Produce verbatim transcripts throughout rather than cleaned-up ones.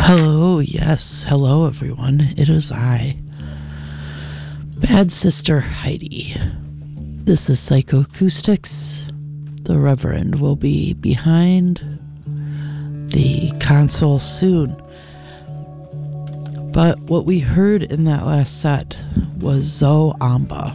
Hello, yes, hello everyone. It is I, Bad Sister Heidi. This is Psychoacoustics. The Reverend will be behind the console soon. But what we heard in that last set was Zoe Amba.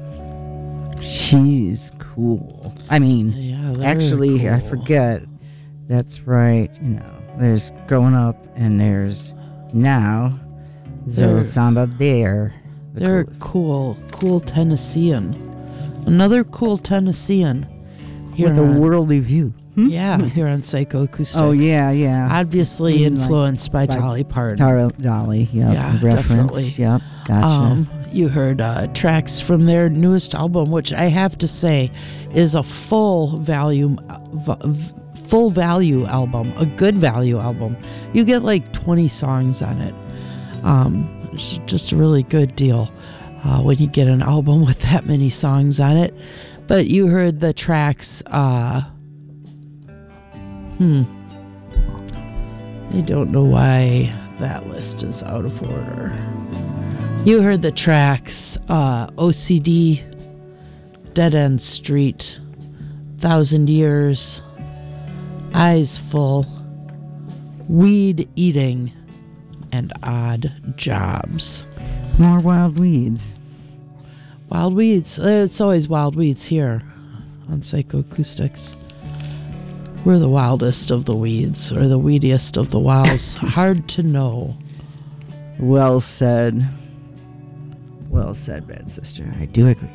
She's cool. I mean, Yeah, actually, cool. I forget. That's right. You know, there's growing up and there's now. Zoe They're- Samba there. The They're coolest. cool, cool Tennessean. Another cool Tennessean. Here With a on- worldly view. Hmm? Yeah, here on Psychoacoustics. Oh, yeah, yeah. Obviously Mm, like- influenced by like Dolly Parton. Tara Dolly, yep. Yeah, reference. definitely. Yep, gotcha. Um, you heard uh, tracks from their newest album, which I have to say is a full value, v- v- full value album, a good value album. You get like twenty songs on it. Um, it's just a really good deal uh, when you get an album with that many songs on it. But you heard the tracks. Uh, hmm. I don't know why that list is out of order. You heard the tracks uh, O C D, Dead End Street, Thousand Years, Eyes Full, Weed Eating, and Odd Jobs. More wild weeds. Wild Weeds. Uh, It's always Wild Weeds here on Psychoacoustics. We're the wildest of the weeds, or the weediest of the wilds. Hard to know. Well said. Well said, Bad Sister. I do agree.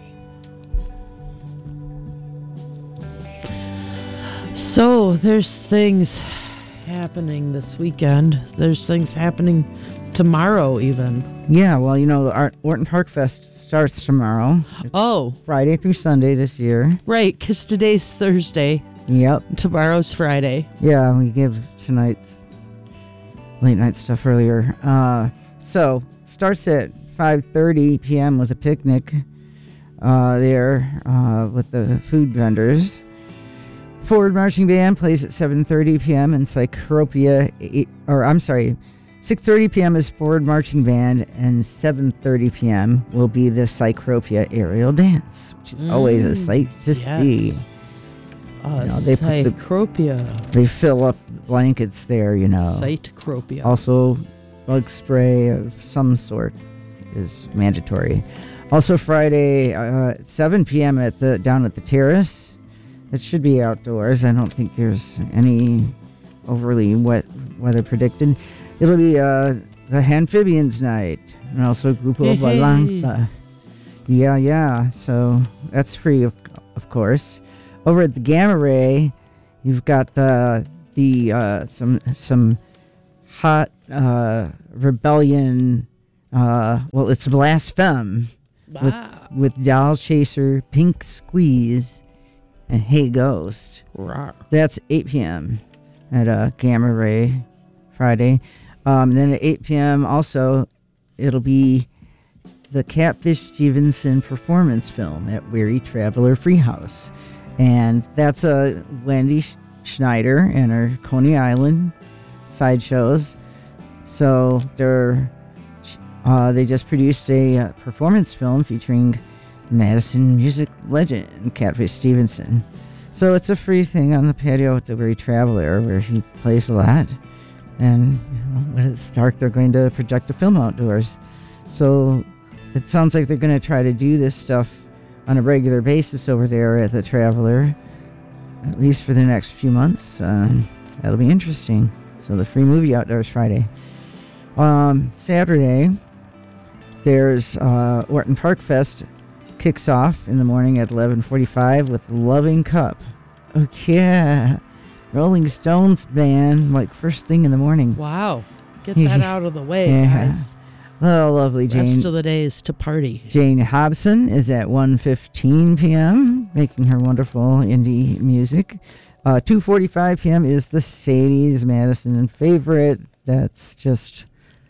So there's things happening this weekend. There's things happening tomorrow even. Yeah, well, you know, the Art- Orton Park Fest starts tomorrow. It's Oh, Friday through Sunday this year. right, because today's Thursday. Yep. Tomorrow's Friday. Yeah, we gave tonight's late night stuff earlier. Uh, so, starts at five thirty p.m. with a picnic uh, there uh, with the food vendors. Forward Marching Band plays at seven thirty p.m. and Psychropia, eight, or I'm sorry, six thirty p.m. is Forward Marching Band, and seven thirty p.m. will be the Psychropia aerial dance, which is always a sight to Yes. see. Uh, You know, they put the- Psychropia. They fill up the blankets there, you know. Psychropia. Also, bug spray of some sort is mandatory. Also, Friday uh, at seven p.m. at the down at the terrace. It should be outdoors. I don't think there's any overly wet weather predicted. It'll be uh, the Amphibians Night and also Grupo Hey, hey. Balanza. Yeah, yeah. So that's free, of, of course. Over at the Gamma Ray, you've got uh, the uh, some some hot uh, rebellion. Uh, well, it's Blaspheme with Ah, with Doll Chaser, Pink Squeeze, and Hey Ghost. rawr. That's eight p.m. at uh, Gamma Ray Friday. Um, and then at eight p.m. also, it'll be the Catfish Stevenson performance film at Weary Traveler Freehouse. And that's a Wendy Sch- Schneider and her Coney Island sideshows. So they're uh, they just produced a uh, performance film featuring Madison music legend Catfish Stevenson. So it's a free thing on the patio at the Weary Traveler where he plays a lot. And you know, when it's dark, they're going to project a film outdoors. So it sounds like they're going to try to do this stuff on a regular basis over there at the Traveler, at least for the next few months. Um, that'll be interesting. So the free movie outdoors Friday. Um, Saturday, there's uh, Orton Park Fest kicks off in the morning at eleven forty-five with Loving Cup. Oh yeah, Rolling Stones band, like first thing in the morning. Wow. Get that out of the way, Yeah. guys. Oh, lovely Jane. Rest of the day is to party. Jane Hobson is at one fifteen p.m. making her wonderful indie music. Uh, two forty-five p.m. is the Sadie's Madison favorite. That's just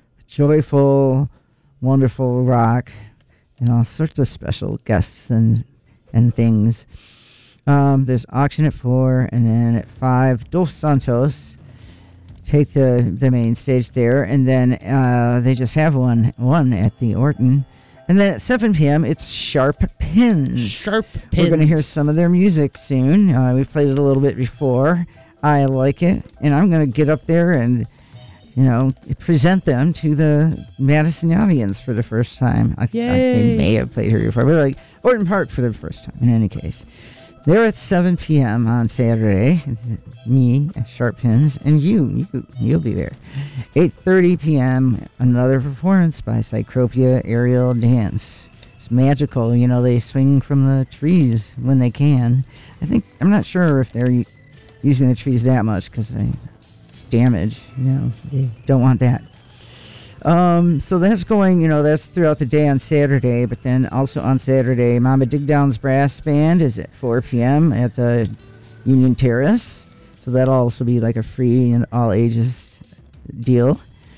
joyful, wonderful rock and all sorts of special guests and and things. Um, there's auction at four, and then at five, Dos Santos take the, the main stage there, and then uh, they just have one one at the Orton. And then at seven p.m., it's Sharp Pins. Sharp Pins. We're going to hear some of their music soon. Uh, we've played it a little bit before. I like it, and I'm going to get up there and, you know, present them to the Madison audience for the first time. I, I, they may have played here before, but like Orton Park for the first time, in any case. They're at seven p.m. on Saturday. Me, Sharp Pins, and you. you you'll be there. eight thirty p.m., another performance by Cycropia Aerial Dance. It's magical. You know, they swing from the trees when they can. I think, I'm not sure if they're u- using the trees that much because they damage. You know, they don't want that. Um, so that's going, you know, that's throughout the day on Saturday, but then also on Saturday, Mama Digdown's Brass Band is at four p.m. at the Union Terrace. So that'll also be like a free and all ages deal.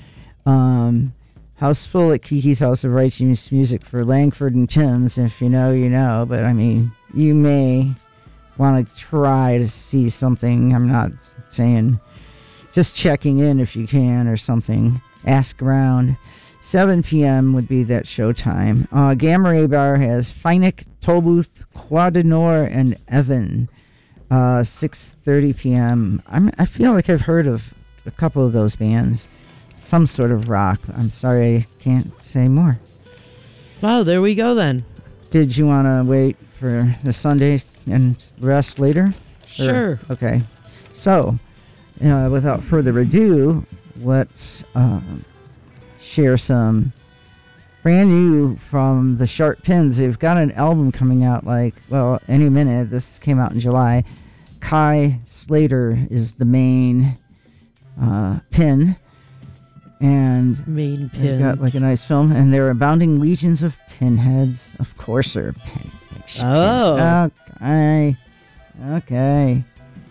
Um, House Full at Kiki's House of Righteous Music for Langford and Timms. If you know, you know, but I mean, you may want to try to see something. I'm not saying just checking in if you can or something. Ask around. seven p.m. would be that showtime. Uh, Gamma Ray Bar has Feinik, Tolbooth, Quadenor, and Evan. Uh, six thirty p.m. I'm, I feel like I've heard of a couple of those bands. Some sort of rock. I'm sorry I can't say more. Wow, there we go then. Did you want to wait for the Sunday and rest later? Or- Sure. Okay. So, uh, without further ado, let's um, share some brand new from the Sharp Pins. They've got an album coming out like, well, any minute. This came out in July. Kai Slater is the main uh, pin. And Main they've pin. got like a nice film. And they're abounding legions of pinheads. Of course they're pin. Oh. Okay. Okay.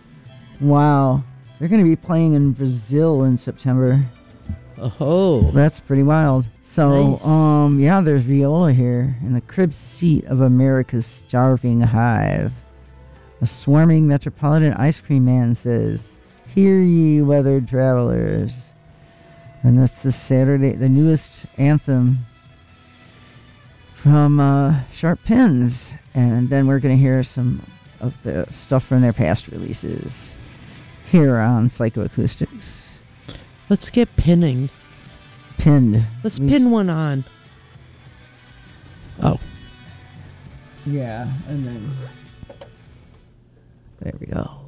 Wow. They're going to be playing in Brazil in September. Oh. That's pretty wild. So, Nice. um, yeah, there's viola here in the crib seat of America's starving hive. A swarming metropolitan ice cream man says, "Hear ye, weathered travelers." And that's the Saturday, the newest anthem from uh, Sharp Pins. And then we're going to hear some of the stuff from their past releases here on Psychoacoustics. Let's get pinning. Pinned. Let's We- pin one on. Oh. Yeah, and then there we go.